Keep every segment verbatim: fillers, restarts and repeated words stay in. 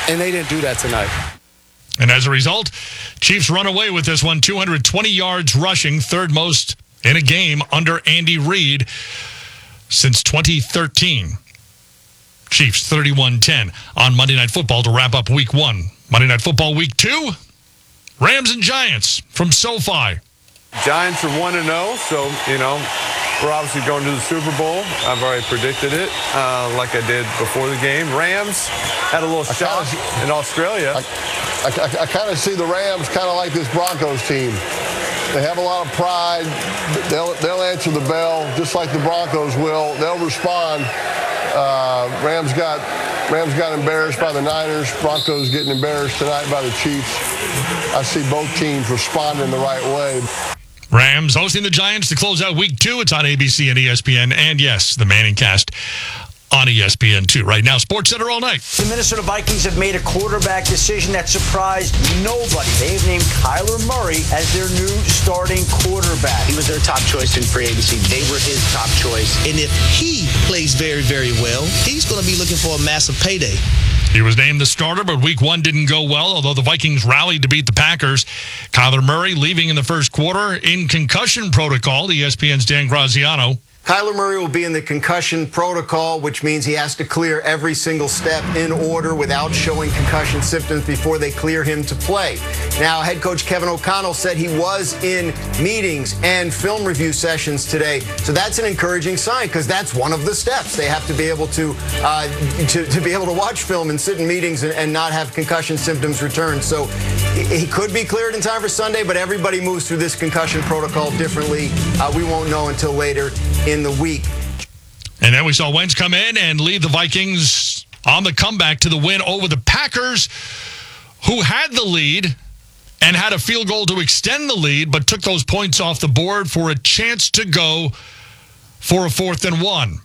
and they didn't do that tonight. And as a result, Chiefs run away with this one, two hundred twenty yards rushing, third most in a game under Andy Reid since twenty thirteen. Chiefs thirty-one ten on Monday Night Football to wrap up week one. Monday Night Football week two, Rams and Giants from SoFi. Giants are one and oh, so, you know, we're obviously going to the Super Bowl. I've already predicted it, uh, like I did before the game. Rams had a little shock in Australia. I, I, I kind of see the Rams kind of like this Broncos team. They have a lot of pride. They'll, they'll answer the bell just like the Broncos will. They'll respond. Uh, Rams got Rams got embarrassed by the Niners. Broncos getting embarrassed tonight by the Chiefs. I see both teams responding the right way. Rams hosting the Giants to close out week two. It's on A B C and E S P N. And yes, the Manning Cast on E S P N two. Right now, Sports Center all night. The Minnesota Vikings have made a quarterback decision that surprised nobody. They've named Kyler Murray as their new starting quarterback. He was their top choice in free agency. They were his top choice. And if he plays very, very well, he's going to be looking for a massive payday. He was named the starter, but week one didn't go well, although the Vikings rallied to beat the Packers. Kyler Murray leaving in the first quarter in concussion protocol. E S P N's Dan Graziano. Kyler Murray will be in the concussion protocol, which means he has to clear every single step in order without showing concussion symptoms before they clear him to play. Now, head coach Kevin O'Connell said he was in meetings and film review sessions today. So that's an encouraging sign because that's one of the steps. They have to be able to uh, to, to be able to watch film and sit in meetings and, and not have concussion symptoms return. So he could be cleared in time for Sunday, but everybody moves through this concussion protocol differently. Uh, we won't know until later in the week. And then we saw Wentz come in and lead the Vikings on the comeback to the win over the Packers, who had the lead and had a field goal to extend the lead, but took those points off the board for a chance to go for a fourth and one.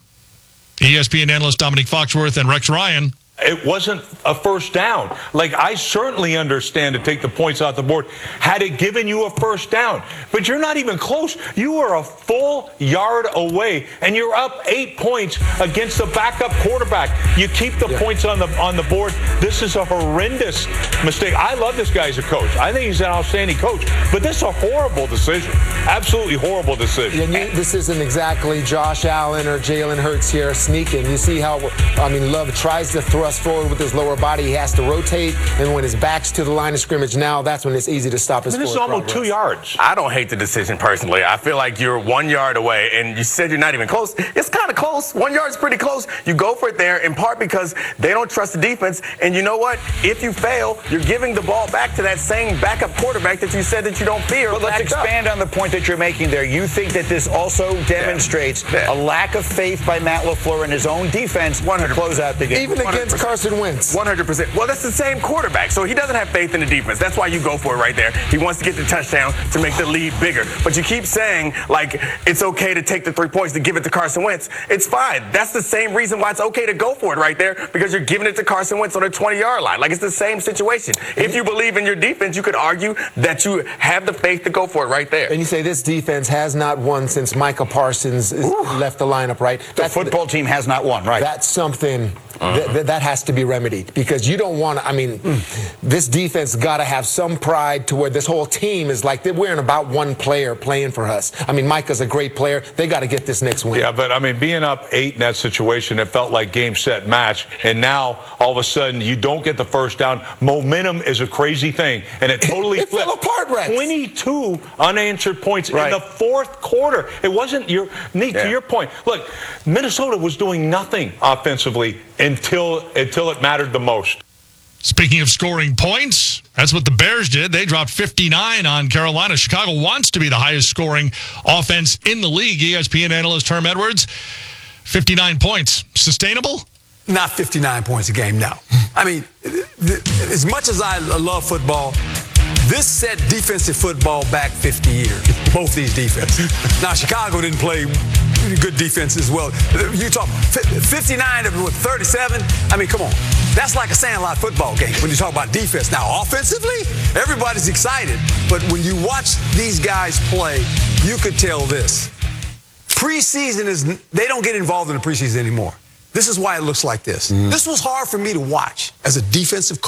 E S P N analyst Dominique Foxworth and Rex Ryan. It wasn't a first down. Like, I certainly understand to take the points off the board had it given you a first down. But you're not even close. You are a full yard away, and you're up eight points against the backup quarterback. You keep the yeah. points on the on the board. This is a horrendous mistake. I love this guy as a coach. I think he's an outstanding coach. But this is a horrible decision. Absolutely horrible decision. Yeah, you, this isn't exactly Josh Allen or Jalen Hurts here sneaking. You see how, I mean, Love tries to thrust forward with his lower body. He has to rotate, and when his back's to the line of scrimmage now, that's when it's easy to stop his This is almost progress. two yards. I don't hate the decision personally. I feel like you're one yard away, and you said you're not even close. It's kind of close. One yard's pretty close. You go for it there, in part because they don't trust the defense. And you know what? If you fail, you're giving the ball back to that same backup quarterback that you said that you don't fear. But let's expand up. on the point that you're making there. You think that this also demonstrates yeah. Yeah. a lack of faith by Matt LaFleur in his own defense one hundred percent. to close out the game. Even against Carson Wentz. one hundred percent. Well, that's the same quarterback, so he doesn't have faith in the defense. That's why you go for it right there. He wants to get the touchdown to make the lead bigger. But you keep saying, like, it's okay to take the three points to give it to Carson Wentz. It's fine. That's the same reason why it's okay to go for it right there, because you're giving it to Carson Wentz on the twenty-yard line. Like, it's the same situation. If you believe in your defense, you could argue that you have the faith to go for it right there. And you say this defense has not won since Micah Parsons Ooh. left the lineup, right? The That's football the, team has not won, right? That's something uh-huh. th- th- that has to be remedied, because you don't want to, I mean, mm. this defense got to have some pride to where this whole team is like, we're in about one player playing for us. I mean, Micah's a great player. They got to get this next win. Yeah, but I mean, being up eight in that situation, it felt like game, set, match. And now, all of a sudden, you don't get the first down. Momentum is a crazy thing. And it totally it, it flipped. fell apart, Rex. twenty-two unanswered points right. in the fourth quarter. It wasn't your, Nate, yeah. to your point. Look, Minnesota was doing nothing offensively until until it mattered the most. Speaking of scoring points, that's what the Bears did. They dropped fifty-nine on Carolina. Chicago wants to be the highest scoring offense in the league. E S P N analyst Herm Edwards, fifty-nine points. Sustainable? Not fifty-nine points a game, no. I mean, as much as I love football, this set defensive football back fifty years, both these defenses. Now, Chicago didn't play good defense as well. You talk fifty-nine with thirty-seven. I mean, come on. That's like a Sandlot football game when you talk about defense. Now, offensively, everybody's excited. But when you watch these guys play, you could tell this. Preseason is, they don't get involved in the preseason anymore. This is why it looks like this. Mm. This was hard for me to watch as a defensive coach.